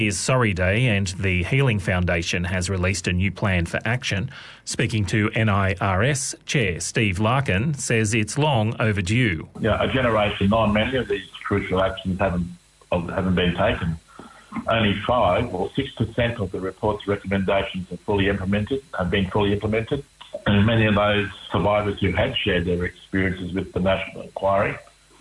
Is Sorry Day, and the Healing Foundation has released a new plan for action. Speaking to NIRS Chair Steve Larkin says it's long overdue. A generation on, many of these crucial actions haven't been taken. Only 5 or 6% of the report's recommendations have been fully implemented, and many of those survivors who had shared their experiences with the National Inquiry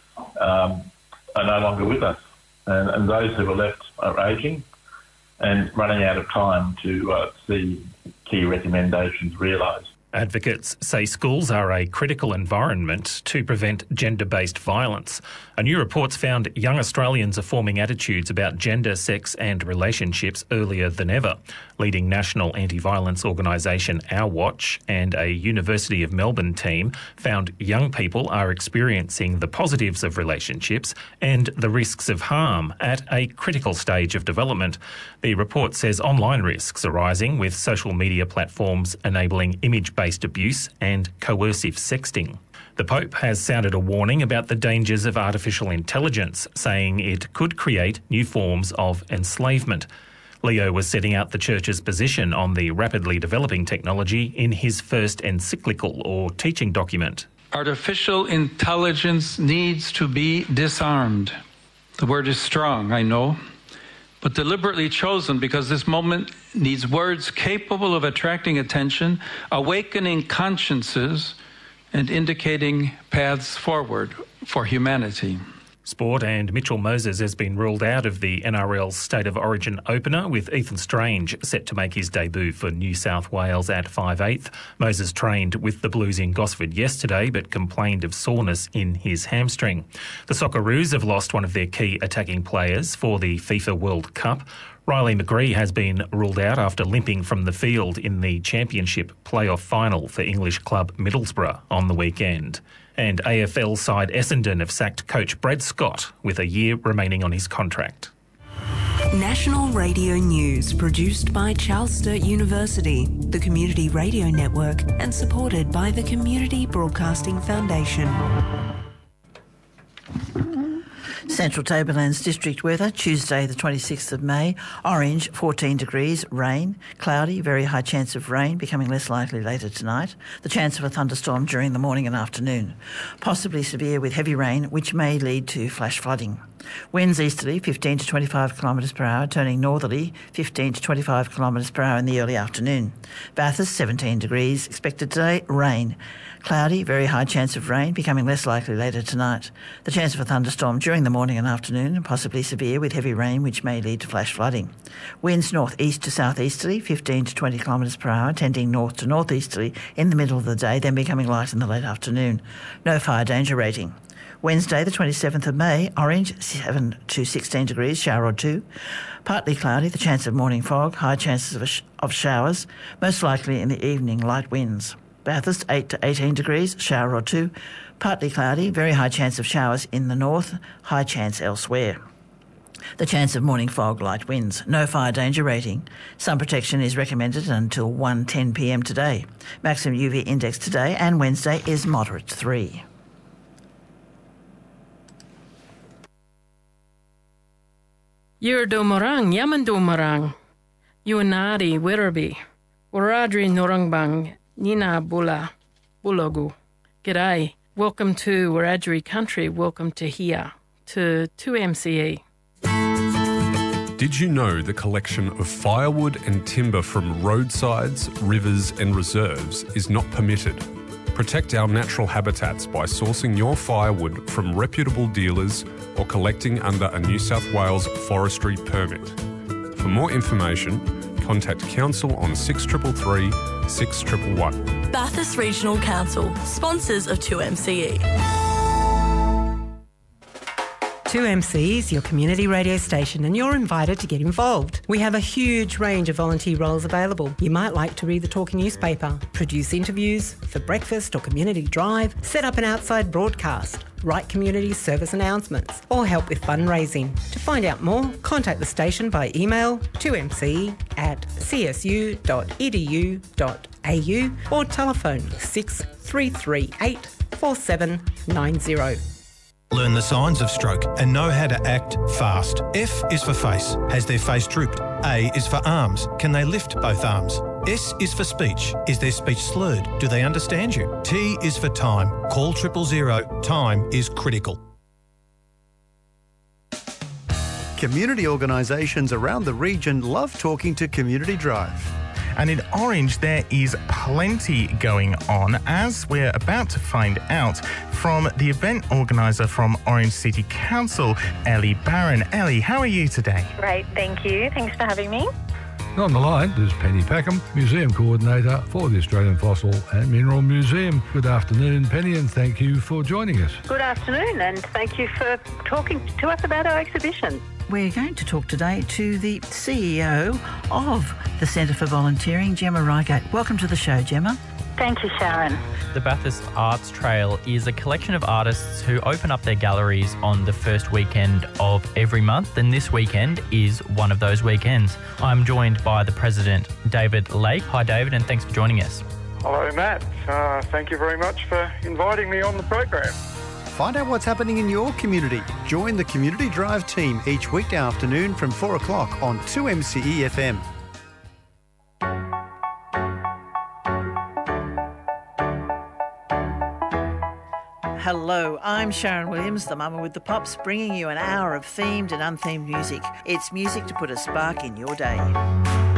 are no longer with us, and those who are left are ageing and running out of time to see key recommendations realised. Advocates say schools are a critical environment to prevent gender-based violence. A new report's found young Australians are forming attitudes about gender, sex and relationships earlier than ever. Leading national anti-violence organisation Our Watch and a University of Melbourne team found young people are experiencing the positives of relationships and the risks of harm at a critical stage of development. The report says online risks are rising, with social media platforms enabling image-based abuse and coercive sexting. The Pope has sounded a warning about the dangers of artificial intelligence, saying it could create new forms of enslavement. Leo was setting out the Church's position on the rapidly developing technology in his first encyclical or teaching document. Artificial intelligence needs to be disarmed. The word is strong, I know, but deliberately chosen because this moment needs words capable of attracting attention, awakening consciences, and indicating paths forward for humanity. Sport, and Mitchell Moses has been ruled out of the NRL's State of Origin opener, with Ethan Strange set to make his debut for New South Wales at 5/8. Moses trained with the Blues in Gosford yesterday but complained of soreness in his hamstring. The Socceroos have lost one of their key attacking players for the FIFA World Cup. Riley McGree has been ruled out after limping from the field in the Championship playoff final for English club Middlesbrough on the weekend. And AFL side Essendon have sacked coach Brad Scott with a year remaining on his contract. National Radio News, produced by Charles Sturt University, the Community Radio Network, and supported by the Community Broadcasting Foundation. Central Tablelands district weather, Tuesday the 26th of May, orange 14 degrees, rain, cloudy, very high chance of rain, becoming less likely later tonight. The chance of a thunderstorm during the morning and afternoon. Possibly severe with heavy rain, which may lead to flash flooding. Winds easterly 15 to 25 kilometres per hour, turning northerly 15 to 25 kilometres per hour in the early afternoon. Bathurst 17 degrees, expected today, rain. Cloudy, very high chance of rain, becoming less likely later tonight. The chance of a thunderstorm during the morning and afternoon, possibly severe with heavy rain, which may lead to flash flooding. Winds north-east to south-easterly, 15 to 20 kilometres per hour, tending north to north-easterly in the middle of the day, then becoming light in the late afternoon. No fire danger rating. Wednesday, the 27th of May, orange, 7 to 16 degrees, shower or two. Partly cloudy, the chance of morning fog, high chances of showers, most likely in the evening, light winds. Bathurst, 8 to 18 degrees, shower or two. Partly cloudy, very high chance of showers in the north, high chance elsewhere. The chance of morning fog, light winds. No fire danger rating. Sun protection is recommended until 1:10 p.m. today. Maximum UV index today and Wednesday is moderate 3. Yurdomarang, Yamandomarang, Yuanari, Wirraby, Wiradri Norangbang, Nina Bula, Bulogu. G'day. Welcome to Wiradjuri country. Welcome to here, to 2MCE. Did you know the collection of firewood and timber from roadsides, rivers and reserves is not permitted? Protect our natural habitats by sourcing your firewood from reputable dealers or collecting under a New South Wales forestry permit. For more information, contact Council on 6333 6111. Bathurst Regional Council, sponsors of 2MCE. 2MC is your community radio station and you're invited to get involved. We have a huge range of volunteer roles available. You might like to read the talking newspaper, produce interviews for breakfast or community drive, set up an outside broadcast, write community service announcements or help with fundraising. To find out more, contact the station by email 2mc@csu.edu.au or telephone 6338 4790. Learn the signs of stroke and know how to act fast. F is for face. Has their face drooped? A is for arms. Can they lift both arms? S is for speech. Is their speech slurred? Do they understand you? T is for time. Call 000. Time is critical. Community organisations around the region love talking to Community Drive. And in Orange, there is plenty going on, as we're about to find out from the event organiser from Orange City Council, Ellie Barron. Ellie, how are you today? Great, thank you. Thanks for having me. On the line is Penny Packham, Museum Coordinator for the Australian Fossil and Mineral Museum. Good afternoon, Penny, and thank you for joining us. Good afternoon, and thank you for talking to us about our exhibition. We're going to talk today to the CEO of the Centre for Volunteering, Gemma Reigate. Welcome to the show, Gemma. Thank you, Sharon. The Bathurst Arts Trail is a collection of artists who open up their galleries on the first weekend of every month, and this weekend is one of those weekends. I'm joined by the president, David Lake. Hi, David, and thanks for joining us. Hello, Matt. Thank you very much for inviting me on the program. Find out what's happening in your community. Join the Community Drive team each weekday afternoon from 4 o'clock on 2MCE FM. Hello, I'm Sharon Williams, the Mama with the Pops, bringing you an hour of themed and unthemed music. It's music to put a spark in your day.